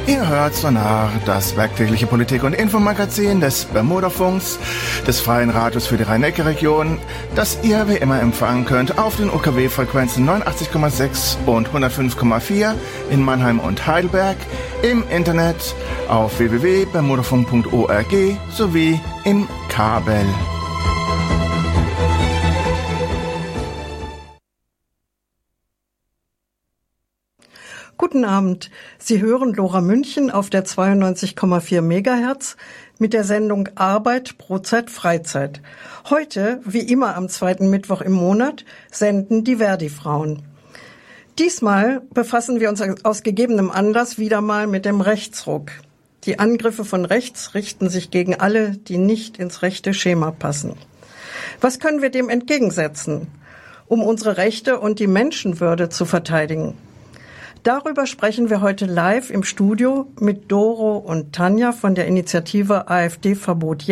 Ihr hört Sonar, das werktägliche Politik- und Infomagazin des Bermudafunks, des Freien Radios für die Rhein-Neckar-Region, das ihr wie immer empfangen könnt auf den UKW-Frequenzen 89,6 und 105,4 in Mannheim und Heidelberg, im Internet auf www.bermudafunk.org sowie im Kabel. Guten Abend. Sie hören Lora München auf der 92,4 Megahertz mit der Sendung Arbeit, Brotzeit, Freizeit. Heute, wie immer am zweiten Mittwoch im Monat, senden die Verdi-Frauen. Diesmal befassen wir uns aus gegebenem Anlass wieder mal mit dem Rechtsruck. Die Angriffe von rechts richten sich gegen alle, die nicht ins rechte Schema passen. Was können wir dem entgegensetzen, um unsere Rechte und die Menschenwürde zu verteidigen? Darüber sprechen wir heute live im Studio mit Doro und Tanja von der Initiative AfD Verbot